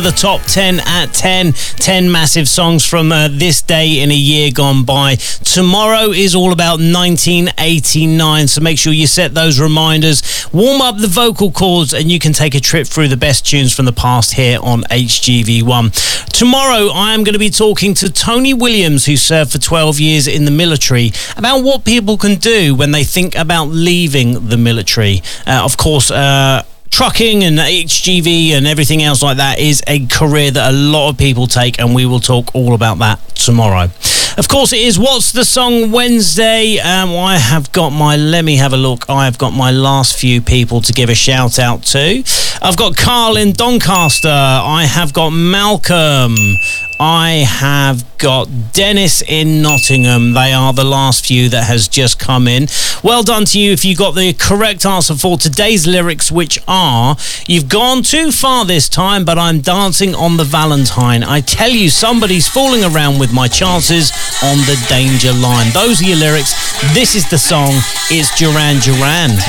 The top 10 at 10. 10 massive songs from this day in a year gone by. Tomorrow is all about 1989, so make sure you set those reminders, warm up the vocal cords, and you can take a trip through the best tunes from the past here on HGV1. Tomorrow I am going to be talking to Tony Williams, who served for 12 years in the military, about what people can do when they think about leaving the military. Of course, trucking and HGV and everything else like that is a career that a lot of people take, and we will talk all about that tomorrow. Of course, it is What's the Song Wednesday. I have got let me have a look. I have got my last few people to give a shout out to. I've got Carl in Doncaster. I have got Malcolm. I have got Dennis in Nottingham. They are the last few that has just come in. Well done to you if you got the correct answer for today's lyrics, which are, you've gone too far this time, but I'm dancing on the Valentine. I tell you, somebody's fooling around with my chances on the danger line. Those are your lyrics. This is the song. It's Duran Duran.